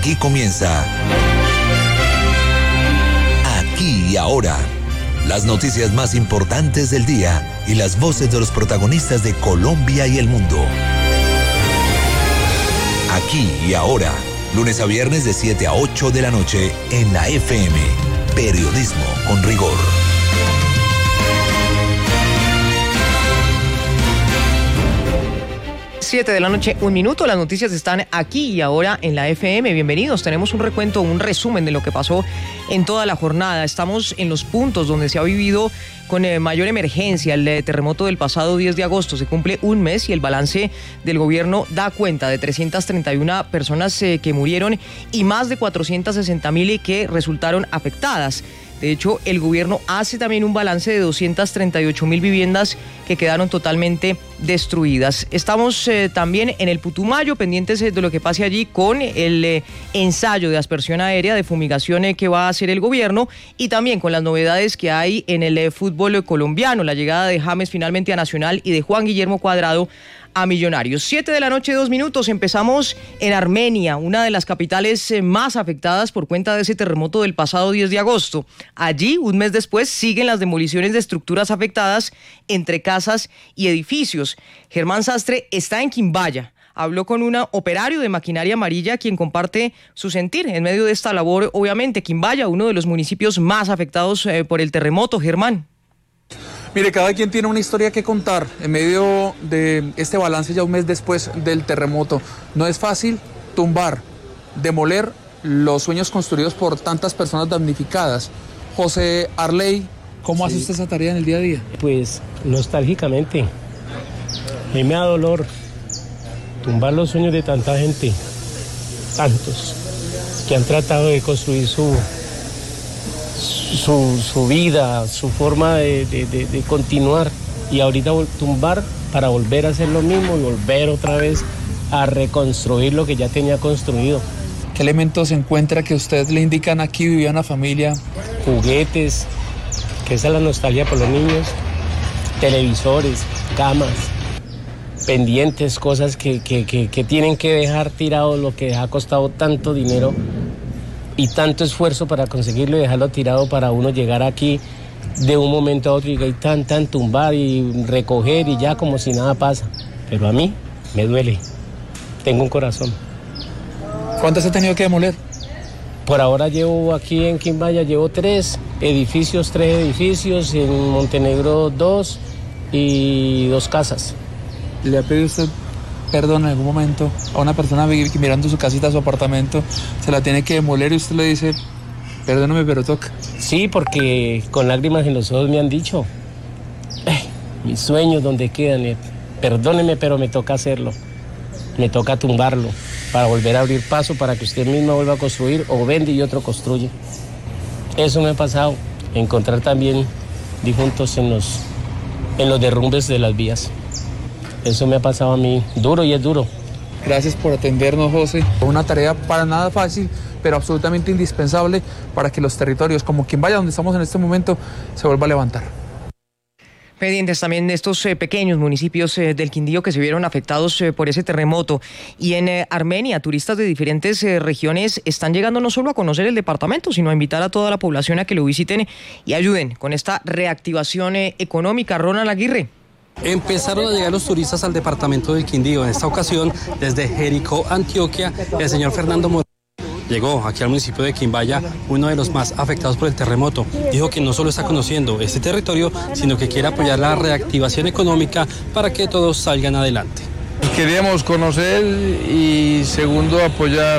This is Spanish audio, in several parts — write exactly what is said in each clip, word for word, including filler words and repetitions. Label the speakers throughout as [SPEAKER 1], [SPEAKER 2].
[SPEAKER 1] Aquí comienza Aquí y Ahora. Las noticias más importantes del día y las voces de los protagonistas de Colombia y el mundo. Aquí y Ahora, lunes a viernes de siete a ocho de la noche en la F M. Periodismo con rigor.
[SPEAKER 2] siete de la noche, un minuto. Las noticias están aquí y ahora en la F M. Bienvenidos. Tenemos un recuento, un resumen de lo que pasó en toda la jornada. Estamos en los puntos donde se ha vivido con eh, mayor emergencia el eh, terremoto del pasado diez de agosto. Se cumple un mes y el balance del gobierno da cuenta de trescientas treinta y una personas eh, que murieron y más de cuatrocientas sesenta mil que resultaron afectadas. De hecho, el gobierno hace también un balance de doscientas treinta y ocho mil viviendas que quedaron totalmente destruidas. Estamos eh, también en el Putumayo, pendientes de lo que pase allí con el eh, ensayo de aspersión aérea, de fumigación eh, que va a hacer el gobierno, y también con las novedades que hay en el eh, fútbol colombiano, la llegada de James finalmente a Nacional y de Juan Guillermo Cuadrado a Millonarios. Siete de la noche, dos minutos. Empezamos en Armenia, una de las capitales más afectadas por cuenta de ese terremoto del pasado diez de agosto. Allí, un mes después, siguen las demoliciones de estructuras afectadas entre casas y edificios. Germán Sastre está en Quimbaya. Habló con un operario de maquinaria amarilla quien comparte su sentir en medio de esta labor. Obviamente, Quimbaya, uno de los municipios más afectados eh, por el terremoto. Germán.
[SPEAKER 3] Mire, cada quien tiene una historia que contar en medio de este balance ya un mes después del terremoto. No es fácil tumbar, demoler los sueños construidos por tantas personas damnificadas. José Arley, ¿cómo sí. hace usted esa tarea en el día a día?
[SPEAKER 4] Pues nostálgicamente. A mí me da dolor tumbar los sueños de tanta gente, tantos, que han tratado de construir su... Su, su vida, su forma de, de, de, de continuar, y ahorita tumbar para volver a hacer lo mismo y volver otra vez a reconstruir lo que ya tenía construido.
[SPEAKER 3] ¿Qué elementos encuentra que ustedes le indican aquí vivía una familia?
[SPEAKER 4] Juguetes, que esa es la nostalgia por los niños, televisores, camas, pendientes, cosas que, que, que, que tienen que dejar tirado, lo que ha costado tanto dinero y tanto esfuerzo para conseguirlo y dejarlo tirado para uno llegar aquí de un momento a otro y tan, tan tumbar y recoger y ya como si nada pasa. Pero a mí me duele. Tengo un corazón.
[SPEAKER 3] ¿Cuántas ha tenido que demoler?
[SPEAKER 4] Por ahora llevo aquí en Quimbaya, llevo tres edificios, tres edificios, en Montenegro dos y dos casas.
[SPEAKER 3] ¿Le ha pedido usted perdón en algún momento a una persona mirando su casita, su apartamento, se la tiene que demoler y usted le dice, perdóname, pero toca?
[SPEAKER 4] Sí, porque con lágrimas en los ojos me han dicho, eh, mis sueños donde quedan, eh, perdóneme, pero me toca hacerlo, me toca tumbarlo para volver a abrir paso para que usted misma vuelva a construir, o vende y otro construye. Eso me ha pasado, encontrar también difuntos en los, en los derrumbes de las vías. Eso me ha pasado a mí, duro y es duro.
[SPEAKER 3] Gracias por atendernos, José. Una tarea para nada fácil, pero absolutamente indispensable para que los territorios, como Quimbaya, donde estamos en este momento, se vuelva a levantar.
[SPEAKER 2] Pendientes también de estos eh, pequeños municipios eh, del Quindío que se vieron afectados eh, por ese terremoto. Y en eh, Armenia, turistas de diferentes eh, regiones están llegando no solo a conocer el departamento, sino a invitar a toda la población a que lo visiten y ayuden con esta reactivación eh, económica. Ronald Aguirre.
[SPEAKER 5] Empezaron a llegar los turistas al departamento del Quindío. En esta ocasión, desde Jericó, Antioquia, el señor Fernando Moreno llegó aquí al municipio de Quimbaya, uno de los más afectados por el terremoto. Dijo que no solo está conociendo este territorio, sino que quiere apoyar la reactivación económica para que todos salgan adelante.
[SPEAKER 6] Queríamos conocer y segundo apoyar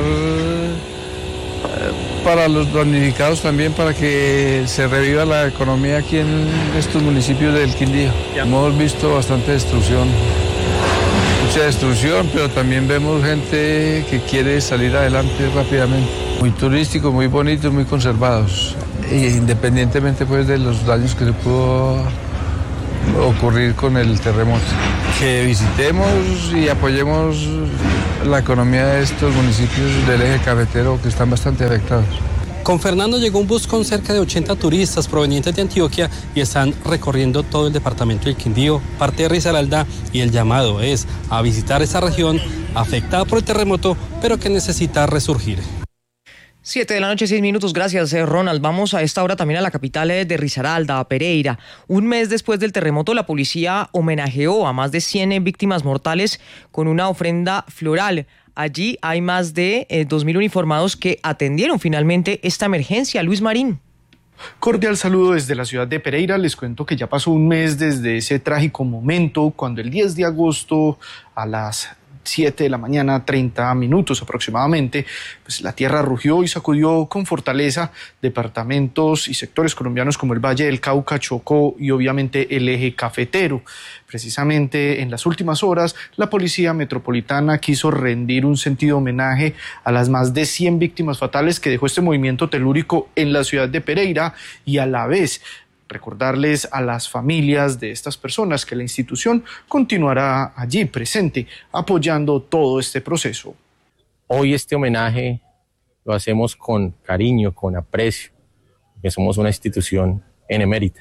[SPEAKER 6] para los damnificados también, para que se reviva la economía aquí en estos municipios del Quindío. Hemos visto bastante destrucción, mucha destrucción, pero también vemos gente que quiere salir adelante rápidamente. Muy turísticos, muy bonitos, muy conservados, e independientemente pues de los daños que se pudo ocurrir con el terremoto. Que visitemos y apoyemos la economía de estos municipios del eje cafetero que están bastante afectados.
[SPEAKER 5] Con Fernando llegó un bus con cerca de ochenta turistas provenientes de Antioquia y están recorriendo todo el departamento del Quindío, parte de Risaralda, y el llamado es a visitar esa región afectada por el terremoto, pero que necesita resurgir.
[SPEAKER 2] Siete de la noche, seis minutos. Gracias, eh, Ronald. Vamos a esta hora también a la capital eh, de Risaralda, a Pereira. Un mes después del terremoto, la policía homenajeó a más de cien víctimas mortales con una ofrenda floral. Allí hay más de eh, dos mil uniformados que atendieron finalmente esta emergencia. Luis Marín.
[SPEAKER 7] Cordial saludo desde la ciudad de Pereira. Les cuento que ya pasó un mes desde ese trágico momento cuando el diez de agosto a las siete de la mañana, treinta minutos aproximadamente, pues la tierra rugió y sacudió con fortaleza departamentos y sectores colombianos como el Valle del Cauca, Chocó y obviamente el eje cafetero. Precisamente en las últimas horas, la Policía Metropolitana quiso rendir un sentido homenaje a las más de cien víctimas fatales que dejó este movimiento telúrico en la ciudad de Pereira y a la vez recordarles a las familias de estas personas que la institución continuará allí presente apoyando todo este proceso.
[SPEAKER 4] Hoy este homenaje lo hacemos con cariño, con aprecio, porque somos una institución benemérita,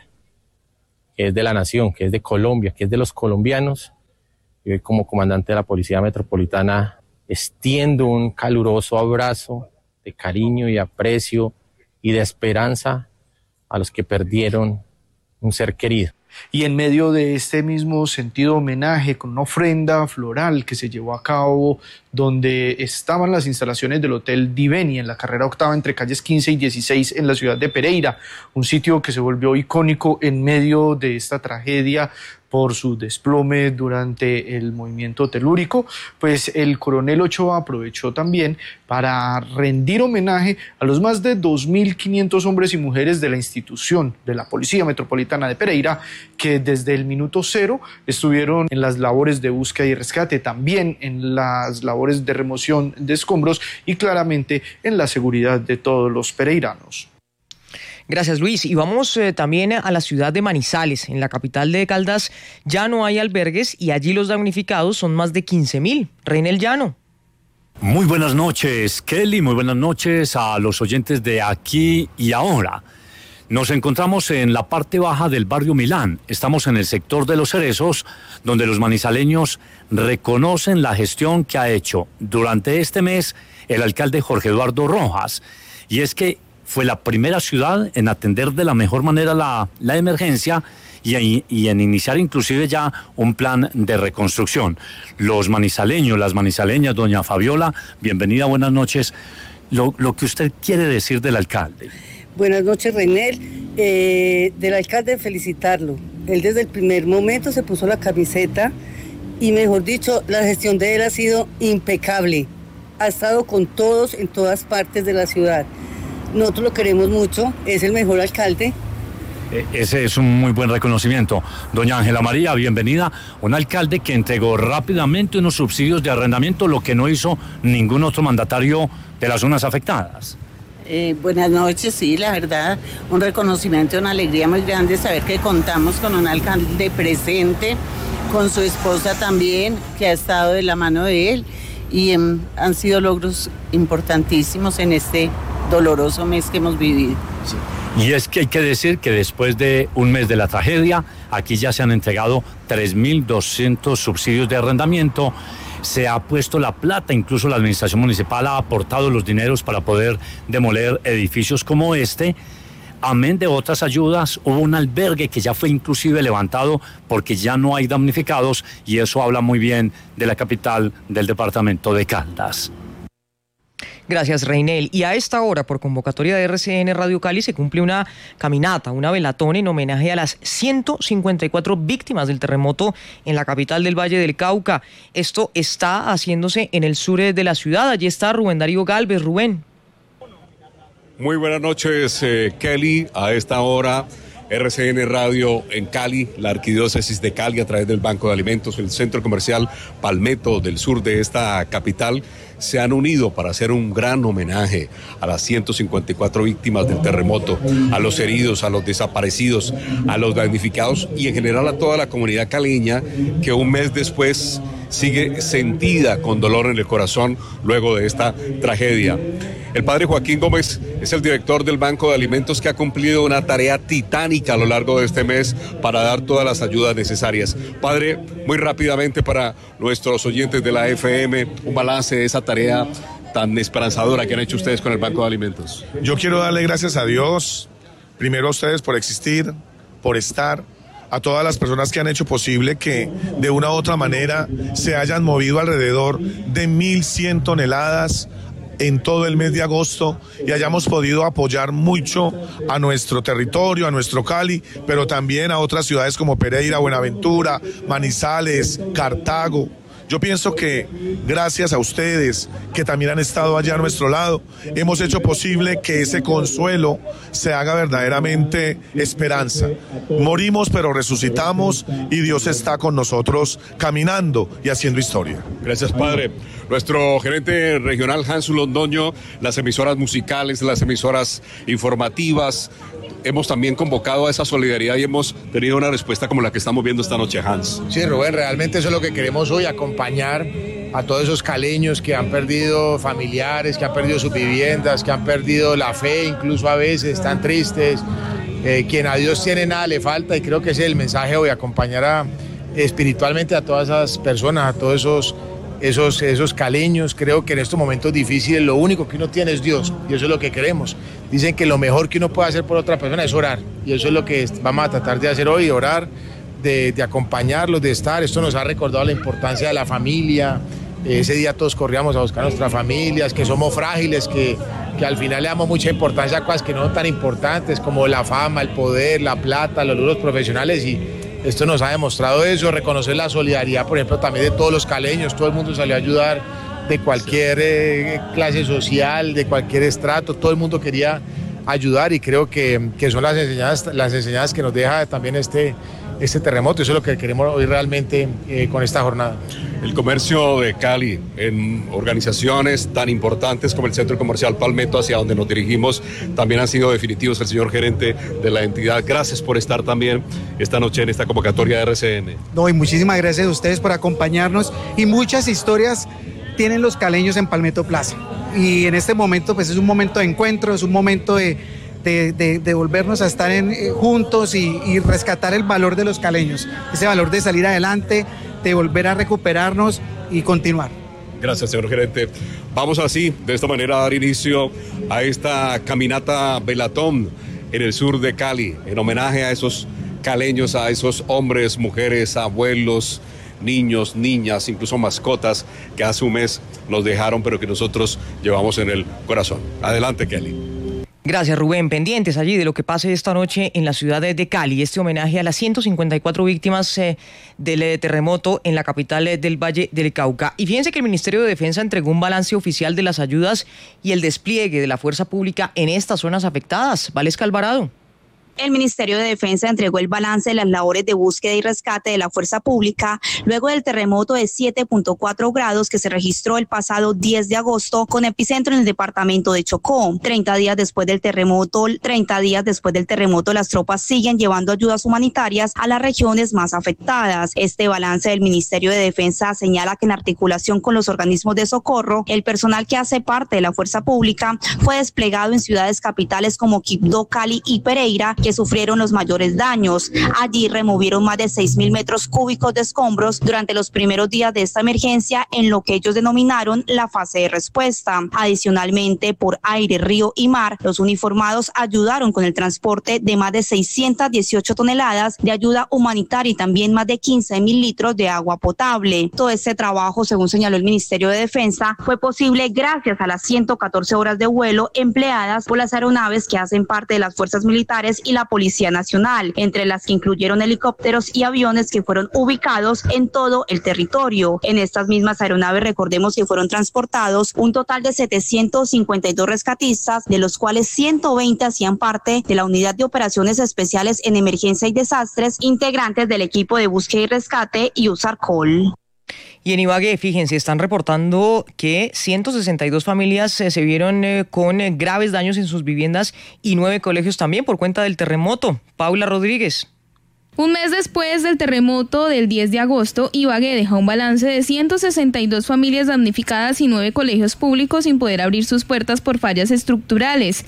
[SPEAKER 4] que es de la nación, que es de Colombia, que es de los colombianos. Y hoy como comandante de la Policía Metropolitana extiendo un caluroso abrazo de cariño y aprecio y de esperanza a los que perdieron un ser querido.
[SPEAKER 7] Y en medio de este mismo sentido homenaje, con una ofrenda floral que se llevó a cabo donde estaban las instalaciones del Hotel Diveni en la carrera octava entre calles quince y dieciséis en la ciudad de Pereira, un sitio que se volvió icónico en medio de esta tragedia por su desplome durante el movimiento telúrico, pues el coronel Ochoa aprovechó también para rendir homenaje a los más de dos mil quinientos hombres y mujeres de la institución de la Policía Metropolitana de Pereira, que desde el minuto cero estuvieron en las labores de búsqueda y rescate, también en las labores de remoción de escombros y claramente en la seguridad de todos los pereiranos.
[SPEAKER 2] Gracias, Luis. Y vamos eh, también a la ciudad de Manizales. En la capital de Caldas ya no hay albergues y allí los damnificados son más de quince mil. Reinel Llano.
[SPEAKER 8] Muy buenas noches, Kelly. Muy buenas noches a los oyentes de Aquí y Ahora. Nos encontramos en la parte baja del barrio Milán. Estamos en el sector de Los Cerezos, donde los manizaleños reconocen la gestión que ha hecho durante este mes el alcalde Jorge Eduardo Rojas. Y es que fue la primera ciudad en atender de la mejor manera la, la emergencia y, y en iniciar inclusive ya un plan de reconstrucción. Los manizaleños, las manizaleñas, doña Fabiola, bienvenida, buenas noches. Lo, lo que usted quiere decir del alcalde.
[SPEAKER 9] Buenas noches, Reinel. Eh, del alcalde, felicitarlo. Él desde el primer momento se puso la camiseta y, mejor dicho, la gestión de él ha sido impecable. Ha estado con todos en todas partes de la ciudad. Nosotros lo queremos mucho, es el mejor alcalde.
[SPEAKER 8] Ese es un muy buen reconocimiento. Doña Ángela María, bienvenida. Un alcalde que entregó rápidamente unos subsidios de arrendamiento, lo que no hizo ningún otro mandatario de las zonas afectadas.
[SPEAKER 10] Eh, buenas noches, sí, la verdad, un reconocimiento, una alegría muy grande saber que contamos con un alcalde presente, con su esposa también, que ha estado de la mano de él, y eh, han sido logros importantísimos en este doloroso mes que hemos vivido.
[SPEAKER 8] Sí. Y es que hay que decir que después de un mes de la tragedia, aquí ya se han entregado tres mil doscientos subsidios de arrendamiento. Se ha puesto la plata, incluso la administración municipal ha aportado los dineros para poder demoler edificios como este. Amén de otras ayudas, hubo un albergue que ya fue inclusive levantado porque ya no hay damnificados y eso habla muy bien de la capital del departamento de Caldas.
[SPEAKER 2] Gracias, Reinel. Y a esta hora, por convocatoria de R C N Radio Cali, se cumple una caminata, una velatón en homenaje a las ciento cincuenta y cuatro víctimas del terremoto en la capital del Valle del Cauca. Esto está haciéndose en el sur de la ciudad. Allí está Rubén Darío Galvez. Rubén.
[SPEAKER 11] Muy buenas noches, eh, Kelly. A esta hora, R C N Radio en Cali, la Arquidiócesis de Cali, a través del Banco de Alimentos, el Centro Comercial Palmetto del sur de esta capital, se han unido para hacer un gran homenaje a las ciento cincuenta y cuatro víctimas del terremoto, a los heridos, a los desaparecidos, a los damnificados y en general a toda la comunidad caleña que un mes después sigue sentida con dolor en el corazón luego de esta tragedia. El padre Joaquín Gómez es el director del Banco de Alimentos que ha cumplido una tarea titánica a lo largo de este mes para dar todas las ayudas necesarias. Padre, muy rápidamente para nuestros oyentes de la F M, un balance de esa tarea tan esperanzadora que han hecho ustedes con el Banco de Alimentos?
[SPEAKER 12] Yo quiero darle gracias a Dios, primero a ustedes por existir, por estar, a todas las personas que han hecho posible que de una u otra manera se hayan movido alrededor de mil cien toneladas en todo el mes de agosto y hayamos podido apoyar mucho a nuestro territorio, a nuestro Cali, pero también a otras ciudades como Pereira, Buenaventura, Manizales, Cartago. Yo pienso que gracias a ustedes, que también han estado allá a nuestro lado, hemos hecho posible que ese consuelo se haga verdaderamente esperanza. Morimos pero resucitamos y Dios está con nosotros caminando y haciendo historia.
[SPEAKER 11] Gracias, padre. Nuestro gerente regional, Hans Londoño, las emisoras musicales, las emisoras informativas, hemos también convocado a esa solidaridad y hemos tenido una respuesta como la que estamos viendo esta noche, Hans.
[SPEAKER 13] Sí, Rubén, realmente eso es lo que queremos hoy, acompañar a todos esos caleños que han perdido familiares, que han perdido sus viviendas, que han perdido la fe, incluso a veces están tristes, eh, quien a Dios tiene nada le falta, y creo que ese es el mensaje hoy, acompañar a, espiritualmente a todas esas personas, a todos esos Esos, esos caleños. Creo que en estos momentos difíciles lo único que uno tiene es Dios, y eso es lo que queremos. Dicen que lo mejor que uno puede hacer por otra persona es orar, y eso es lo que vamos a tratar de hacer hoy, orar, de, de acompañarlos, de estar. Esto nos ha recordado la importancia de la familia. Ese día todos corríamos a buscar a nuestras familias, que somos frágiles, que, que al final le damos mucha importancia a cosas que no son tan importantes, como la fama, el poder, la plata, los logros profesionales, y esto nos ha demostrado eso. Reconocer la solidaridad, por ejemplo, también de todos los caleños. Todo el mundo salió a ayudar, de cualquier eh, clase social, de cualquier estrato. Todo el mundo quería ayudar, y creo que, que son las enseñanzas, las enseñanzas que nos deja también este, este terremoto. Eso es lo que queremos hoy realmente eh, con esta jornada.
[SPEAKER 11] El comercio de Cali en organizaciones tan importantes como el Centro Comercial Palmetto, hacia donde nos dirigimos, también han sido definitivos. El señor gerente de la entidad, gracias por estar también esta noche en esta convocatoria de R C N.
[SPEAKER 14] No, y muchísimas gracias a ustedes por acompañarnos, y muchas historias tienen los caleños en Palmetto Plaza, y en este momento pues es un momento de encuentro, es un momento de De, de, de volvernos a estar en, eh, juntos y, y rescatar el valor de los caleños, ese valor de salir adelante, de volver a recuperarnos y continuar.
[SPEAKER 11] Gracias, señor gerente. Vamos así, de esta manera, a dar inicio a esta caminata velatón en el sur de Cali, en homenaje a esos caleños, a esos hombres, mujeres, abuelos, niños, niñas, incluso mascotas que hace un mes nos dejaron, pero que nosotros llevamos en el corazón. Adelante, Kelly.
[SPEAKER 2] Gracias, Rubén. Pendientes allí de lo que pase esta noche en la ciudad de Cali, este homenaje a las ciento cincuenta y cuatro víctimas eh, del eh, terremoto en la capital eh, del Valle del Cauca. Y fíjense que el Ministerio de Defensa entregó un balance oficial de las ayudas y el despliegue de la fuerza pública en estas zonas afectadas. Valesca Alvarado.
[SPEAKER 15] El Ministerio de Defensa entregó el balance de las labores de búsqueda y rescate de la fuerza pública luego del terremoto de siete punto cuatro grados que se registró el pasado diez de agosto con epicentro en el departamento de Chocó. treinta días después del terremoto, treinta días después del terremoto, las tropas siguen llevando ayudas humanitarias a las regiones más afectadas. Este balance del Ministerio de Defensa señala que en articulación con los organismos de socorro, el personal que hace parte de la fuerza pública fue desplegado en ciudades capitales como Quibdó, Cali y Pereira, que sufrieron los mayores daños. Allí removieron más de seis mil metros cúbicos de escombros durante los primeros días de esta emergencia en lo que ellos denominaron la fase de respuesta. Adicionalmente, por aire, río y mar, los uniformados ayudaron con el transporte de más de seiscientas dieciocho toneladas de ayuda humanitaria y también más de quince mil litros de agua potable. Todo este trabajo, según señaló el Ministerio de Defensa, fue posible gracias a las ciento catorce horas de vuelo empleadas por las aeronaves que hacen parte de las fuerzas militares y la Policía Nacional, entre las que incluyeron helicópteros y aviones que fueron ubicados en todo el territorio. En estas mismas aeronaves, recordemos que fueron transportados un total de setecientos cincuenta y dos rescatistas, de los cuales ciento veinte hacían parte de la Unidad de Operaciones Especiales en Emergencia y Desastres, integrantes del equipo de búsqueda y rescate y USARCOL.
[SPEAKER 2] Y en Ibagué, fíjense, están reportando que ciento sesenta y dos familias eh, se vieron eh, con eh, graves daños en sus viviendas y nueve colegios también por cuenta del terremoto. Paula Rodríguez.
[SPEAKER 16] Un mes después del terremoto del diez de agosto, Ibagué deja un balance de ciento sesenta y dos familias damnificadas y nueve colegios públicos sin poder abrir sus puertas por fallas estructurales.